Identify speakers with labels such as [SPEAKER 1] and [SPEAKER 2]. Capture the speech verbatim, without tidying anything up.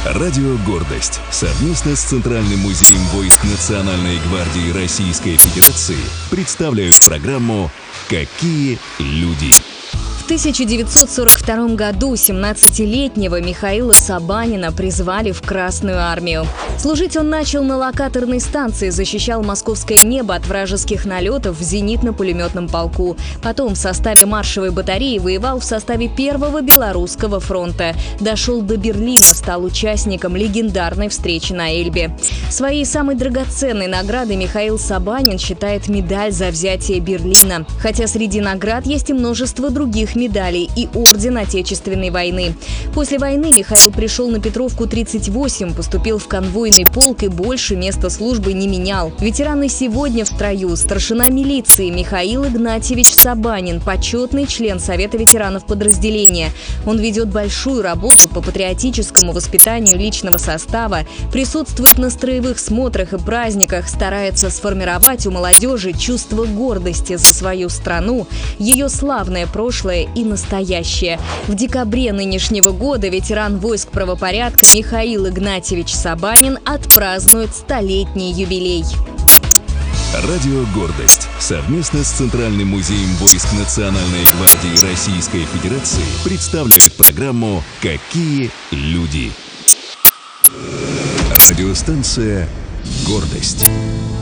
[SPEAKER 1] Радио «Гордость» совместно с Центральным музеем войск Национальной гвардии Российской Федерации представляют программу «Какие люди?».
[SPEAKER 2] В тысяча девятьсот сорок втором году семнадцатилетнего Михаила Сабанина призвали в Красную армию. Служить он начал на локаторной станции, защищал московское небо от вражеских налетов в зенитно-пулеметном полку. Потом в составе маршевой батареи воевал в составе Первого Белорусского фронта. Дошел до Берлина, стал участником легендарной встречи на Эльбе. Своей самой драгоценной наградой Михаил Сабанин считает медаль за взятие Берлина. Хотя среди наград есть и множество других медалей и орден Отечественной войны. После войны Михаил пришел на Петровку тридцать восемь, поступил в конвойный полк и больше места службы не менял. Ветеран и сегодня в строю. Старшина милиции Михаил Игнатьевич Сабанин, почетный член Совета ветеранов подразделения. Он ведет большую работу по патриотическому воспитанию личного состава, присутствует на строевых смотрах и праздниках, старается сформировать у молодежи чувство гордости за свою страну, ее славное прошлое и настоящее. В декабре нынешнего года ветеран войск правопорядка Михаил Игнатьевич Сабанин отпразднует столетний юбилей.
[SPEAKER 1] Радио «Гордость» совместно с Центральным музеем войск Национальной гвардии Российской Федерации представляют программу «Какие люди?». Радиостанция «Гордость».